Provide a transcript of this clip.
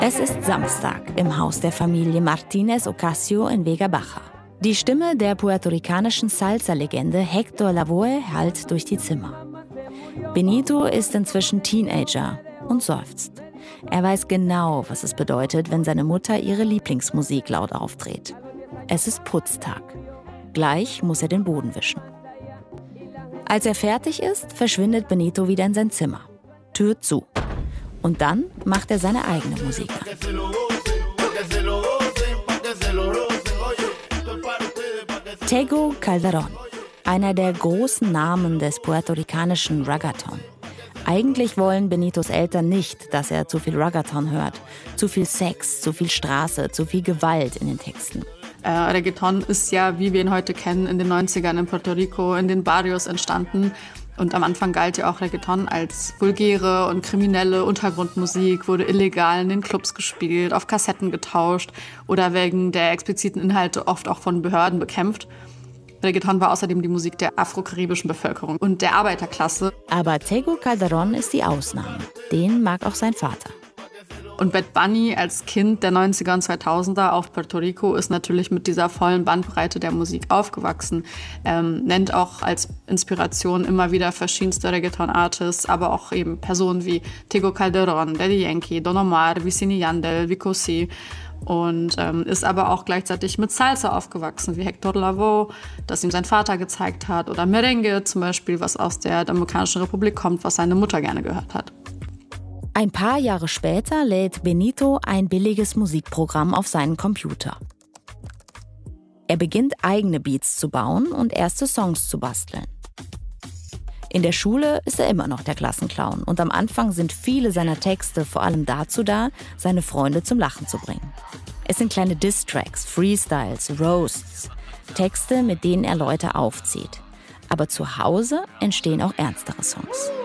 Es ist Samstag im Haus der Familie Martínez Ocasio in Vega Baja. Die Stimme der puerto-ricanischen Salsa-Legende Héctor Lavoe hallt durch die Zimmer. Benito ist inzwischen Teenager und seufzt. Er weiß genau, was es bedeutet, wenn seine Mutter ihre Lieblingsmusik laut aufdreht. Es ist Putztag. Gleich muss er den Boden wischen. Als er fertig ist, verschwindet Benito wieder in sein Zimmer. Tür zu. Und dann macht er seine eigene Musik an. Tego Calderón, einer der großen Namen des puerto-ricanischen Reggaeton. Eigentlich wollen Benitos Eltern nicht, dass er zu viel Reggaeton hört. Zu viel Sex, zu viel Straße, zu viel Gewalt in den Texten. Reggaeton ist ja, wie wir ihn heute kennen, in den 90ern in Puerto Rico, in den Barrios entstanden. Und am Anfang galt ja auch Reggaeton als vulgäre und kriminelle Untergrundmusik, wurde illegal in den Clubs gespielt, auf Kassetten getauscht oder wegen der expliziten Inhalte oft auch von Behörden bekämpft. Reggaeton war außerdem die Musik der afrokaribischen Bevölkerung und der Arbeiterklasse. Aber Tego Calderón ist die Ausnahme. Den mag auch sein Vater. Und Bad Bunny als Kind der 90er und 2000er auf Puerto Rico ist natürlich mit dieser vollen Bandbreite der Musik aufgewachsen. Nennt auch als Inspiration immer wieder verschiedenste Reggaeton-Artists, aber auch eben Personen wie Tego Calderón, Daddy Yankee, Don Omar, Wisin y Yandel, Vico C. Und ist aber auch gleichzeitig mit Salsa aufgewachsen, wie Héctor Lavoe, das ihm sein Vater gezeigt hat. Oder Merengue zum Beispiel, was aus der Dominikanischen Republik kommt, was seine Mutter gerne gehört hat. Ein paar Jahre später lädt Benito ein billiges Musikprogramm auf seinen Computer. Er beginnt eigene Beats zu bauen und erste Songs zu basteln. In der Schule ist er immer noch der Klassenclown und am Anfang sind viele seiner Texte vor allem dazu da, seine Freunde zum Lachen zu bringen. Es sind kleine Diss-Tracks, Freestyles, Roasts, Texte, mit denen er Leute aufzieht. Aber zu Hause entstehen auch ernstere Songs.